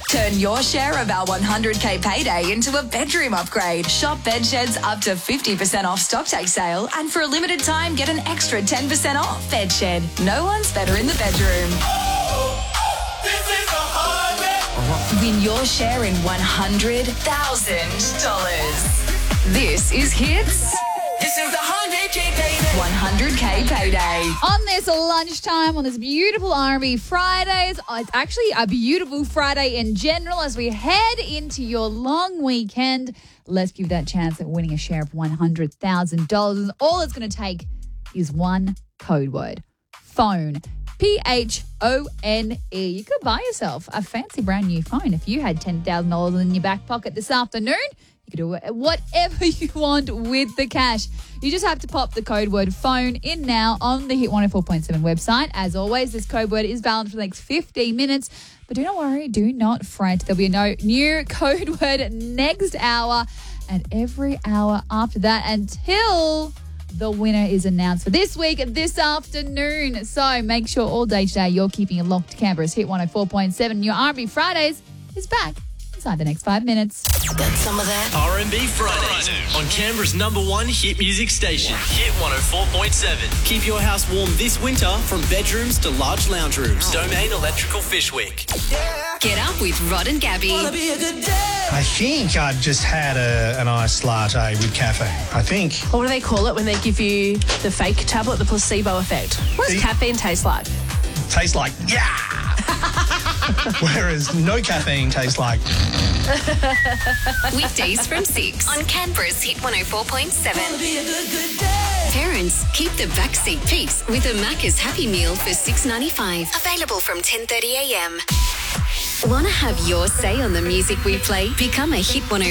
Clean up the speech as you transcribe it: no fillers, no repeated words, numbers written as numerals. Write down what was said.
Turn your share of our 100K payday into a bedroom upgrade. Shop Bedshed's up to 50% off stock take sale, and for a limited time, get an extra 10% off. Bedshed. No one's better in the bedroom. Win your share in $100,000. This is Hits. This is the 100K payday. 100K payday. On this lunchtime, on this beautiful R&B Fridays, it's actually a beautiful Friday in general as we head into your long weekend. Let's give that chance at winning a share of $100,000. All it's going to take is one code word. Phone. PHONE. You could buy yourself a fancy brand new phone. If you had $10,000 in your back pocket this afternoon, you could do whatever you want with the cash. You just have to pop the code word phone in now on the Hit 104.7 website. As always, this code word is valid for the next 15 minutes. But do not worry, do not fret. There'll be a new code word next hour and every hour after that until the winner is announced for this week, this afternoon. So make sure all day today you're keeping it locked to Canberra's Hit 104.7. Your R&B Fridays is back inside the next 5 minutes. Got some of that? R&B Fridays on Canberra's #1 hit music station, Hit 104.7. Keep your house warm this winter from bedrooms to large lounge rooms. Domain Electrical Fishwick. Get up with Rod and Gabby. I think I've just had an iced latte with caffeine. I think. What do they call it when they give you the fake tablet, the placebo effect? What does caffeine taste like? Tastes like, yeah! Whereas no caffeine tastes like... Weekdays from 6 on Canberra's Hit 104.7. Parents, keep the backseat peace with a Macca's Happy Meal for $6.95. Available from 10:30 a.m. Want to have your say on the music we play? Become a Hit 104.